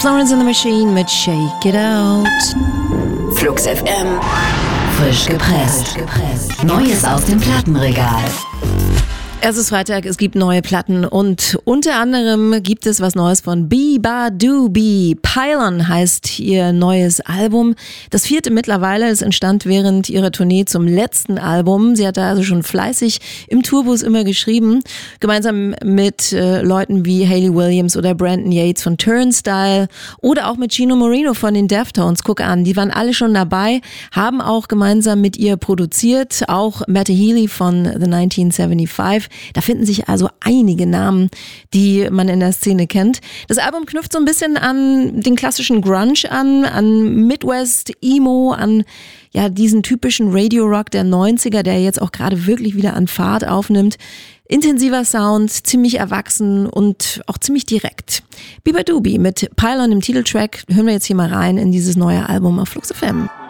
Florence and the Machine mit Shake It Out. Flux FM. Frisch gepresst. Neues aus dem Plattenregal. Es ist Freitag, es gibt neue Platten und unter anderem gibt es was Neues von Beabadoobee. Pylon heißt ihr neues Album. Das 4. mittlerweile, es entstand während ihrer Tournee zum letzten Album. Sie hat da also schon fleißig im Tourbus immer geschrieben, gemeinsam mit Leuten wie Hayley Williams oder Brandon Yates von Turnstile oder auch mit Chino Moreno von den Deftones. Guck an, die waren alle schon dabei, haben auch gemeinsam mit ihr produziert, auch Matty Healy von The 1975. Da finden sich also einige Namen, die man in der Szene kennt. Das Album knüpft so ein bisschen an den klassischen Grunge an Midwest Emo, an ja diesen typischen Radio-Rock der 90er, der jetzt auch gerade wirklich wieder an Fahrt aufnimmt. Intensiver Sound, ziemlich erwachsen und auch ziemlich direkt. Beabadoobee mit Pylon im Titeltrack hören wir jetzt hier mal rein in dieses neue Album auf Flux FM.